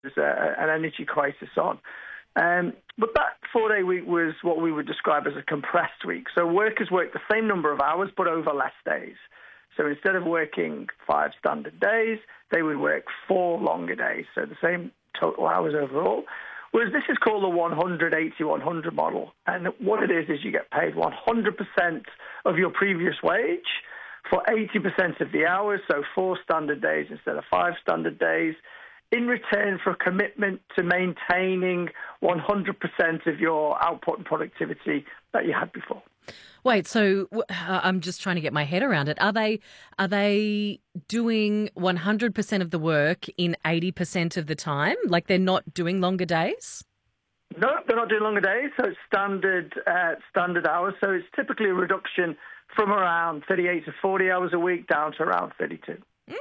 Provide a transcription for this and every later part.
an energy crisis on. But that 4-day week was what we would describe as a compressed week. So workers worked the same number of hours, but over less days. So instead of working 5 standard days, they would work 4 longer days. So the same total hours overall. Whereas this is called the 100-80-100 model. And what it is you get paid 100% of your previous wage for 80% of the hours, so 4 standard days instead of 5 standard days, in return for a commitment to maintaining 100% of your output and productivity that you had before. Wait, so I'm just trying to get my head around it. Are they doing 100% of the work in 80% of the time? Like they're not doing longer days? No, they're not doing longer days. So it's standard hours. So it's typically a reduction from around 38 to 40 hours a week down to around 32.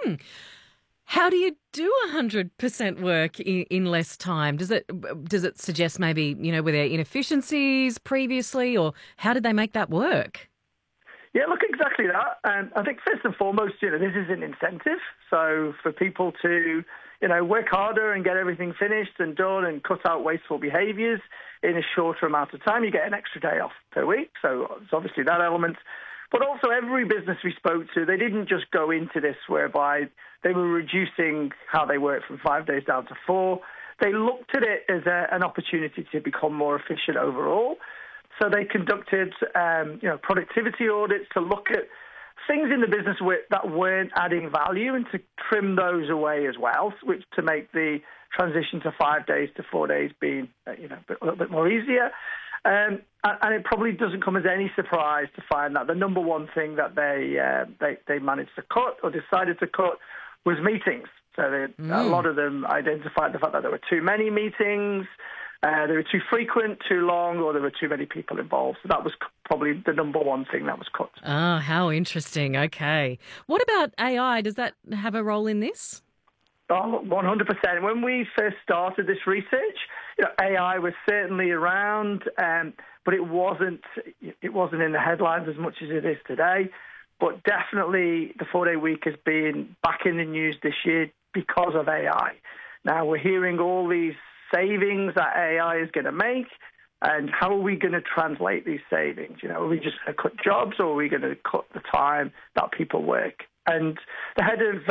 How do you do 100% work in less time? Does it suggest maybe, were there inefficiencies previously, or how did they make that work? Yeah, look, exactly that. I think first and foremost, this is an incentive. So for people to, work harder and get everything finished and done and cut out wasteful behaviours in a shorter amount of time, you get an extra day off per week. So it's obviously that element. But also every business we spoke to, they didn't just go into this whereby they were reducing how they work from 5 days down to 4. They looked at it as an opportunity to become more efficient overall. So they conducted, productivity audits to look at things in the business that weren't adding value and to trim those away as well, which to make the transition to 5 days to 4 days being, a little bit more easier. And it probably doesn't come as any surprise to find that the number one thing that they managed to cut or decided to cut was meetings. So a lot of them identified the fact that there were too many meetings, they were too frequent, too long, or there were too many people involved. So that was probably the number one thing that was cut. Oh, how interesting. Okay. What about AI? Does that have a role in this? Oh, 100%. When we first started this research, AI was certainly around, but it wasn't in the headlines as much as it is today. But definitely the 4-day week has been back in the news this year because of AI. Now we're hearing all these savings that AI is going to make, and how are we going to translate these savings? Are we just going to cut jobs, or are we going to cut the time that people work? And the head of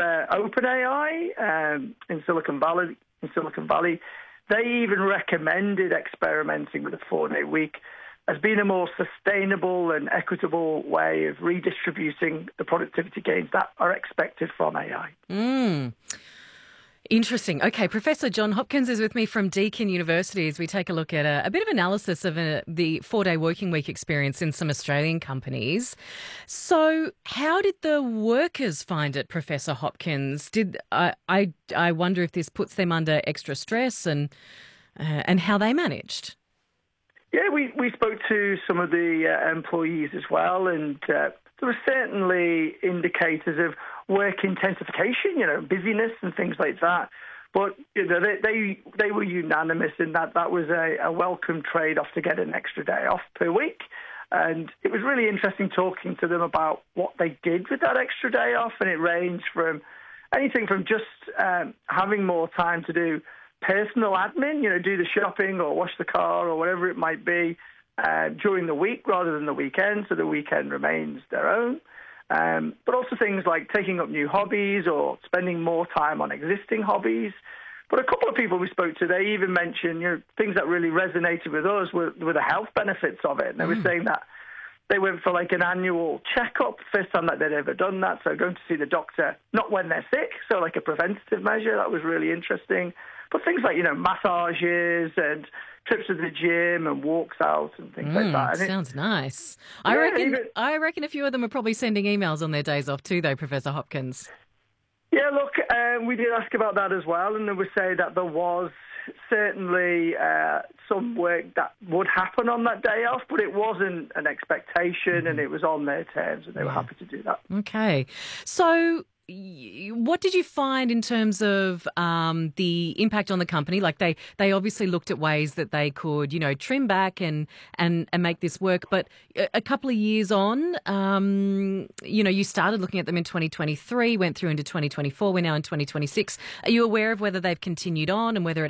OpenAI in Silicon Valley, they even recommended experimenting with a 4-day week as being a more sustainable and equitable way of redistributing the productivity gains that are expected from AI. Interesting. Okay, Professor John Hopkins is with me from Deakin University as we take a look at a bit of analysis of the 4-day working week experience in some Australian companies. So how did the workers find it, Professor Hopkins? I wonder if this puts them under extra stress and how they managed. Yeah, we spoke to some of the employees as well, and there were certainly indicators of work intensification, busyness and things like that. But they were unanimous in that was a welcome trade-off to get an extra day off per week. And it was really interesting talking to them about what they did with that extra day off, and it ranged from anything from just having more time to do personal admin, do the shopping or wash the car or whatever it might be during the week rather than the weekend, so the weekend remains their own. But also things like taking up new hobbies or spending more time on existing hobbies. But a couple of people we spoke to, they even mentioned things that really resonated with us were the health benefits of it. And they were saying that they went for like an annual checkup, first time that they'd ever done that. So going to see the doctor, not when they're sick, so like a preventative measure. That was really interesting. But things like, massages and trips to the gym and walks out and things like that. And sounds nice. I reckon a few of them are probably sending emails on their days off too, though, Professor Hopkins. Yeah, look, we did ask about that as well, and they would say that there was certainly some work that would happen on that day off, but it wasn't an expectation and it was on their terms and they were happy to do that. Okay. So what did you find in terms of the impact on the company? Like they obviously looked at ways that they could, trim back and make this work. But a couple of years on, you started looking at them in 2023, went through into 2024. We're now in 2026. Are you aware of whether they've continued on and whether it